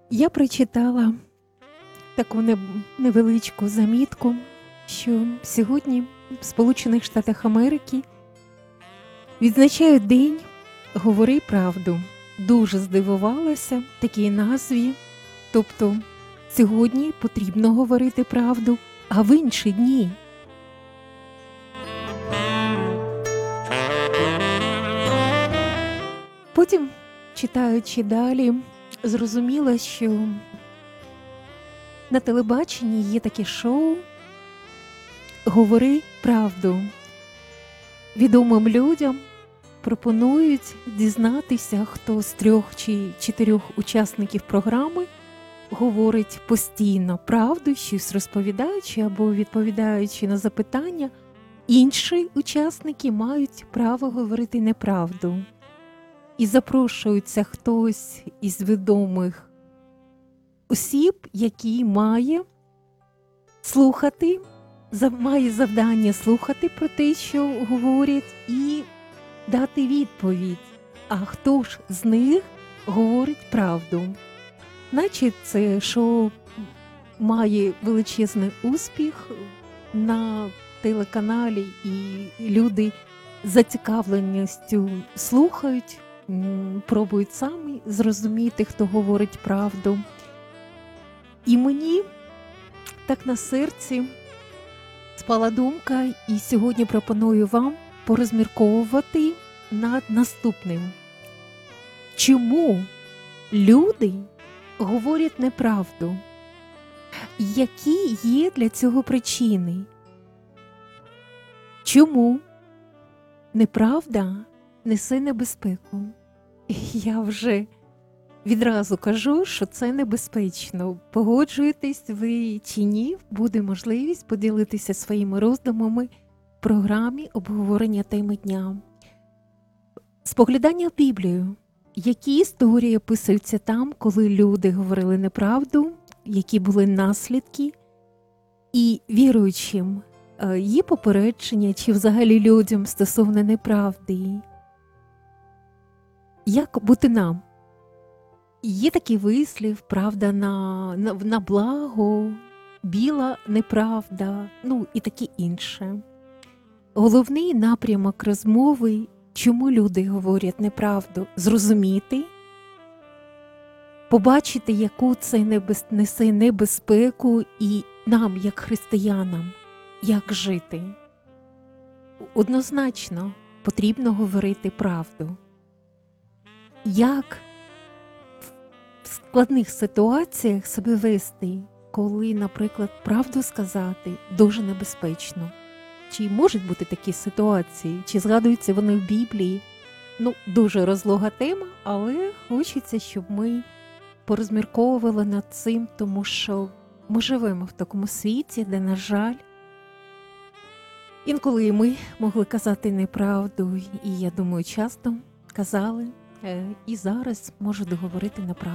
Я прочитала таку невеличку замітку, що сьогодні в Сполучених Штатах Америки відзначають День «Говори правду». Дуже здивувалася такій назві. Тобто сьогодні потрібно говорити правду, а в інші дні. Потім, читаючи далі, зрозуміла, що на телебаченні є таке шоу «Говори правду». Відомим людям пропонують дізнатися, хто з 3 чи 4 учасників програми говорить постійно правду, щось розповідаючи або відповідаючи на запитання. Інші учасники мають право говорити неправду. І запрошується хтось із відомих осіб, який має слухати, має завдання слухати про те, що говорять, і дати відповідь. А хто ж з них говорить правду? Значить, це шоу має величезний успіх на телеканалі, і люди з зацікавленістю слухають, пробують самі зрозуміти, хто говорить правду. І мені так на серці спала думка, і сьогодні пропоную вам порозмірковувати над наступним. Чому люди говорять неправду? Які є для цього причини? Чому неправда несе небезпеку? Я вже відразу кажу, що це небезпечно. Погоджуєтесь ви чи ні, буде можливість поділитися своїми роздумами в програмі обговорення теми дня. Споглядання в Біблію. Які історії описуються там, коли люди говорили неправду, які були наслідки, і віруючим є попередження, чи взагалі людям стосовно неправди? Як бути нам? Є такий вислів, правда на благо, біла неправда, і таке інше. Головний напрямок розмови, чому люди говорять неправду, зрозуміти, побачити, яку це несе небезпеку, і нам, як християнам, як жити. Однозначно потрібно говорити правду. Як в складних ситуаціях себе вести, коли, наприклад, правду сказати дуже небезпечно? Чи можуть бути такі ситуації? Чи згадуються вони в Біблії? Дуже розлога тема, але хочеться, щоб ми порозмірковували над цим, тому що ми живемо в такому світі, де, на жаль, інколи ми могли казати неправду, і, я думаю, часто казали, і зараз можуть говорити неправду.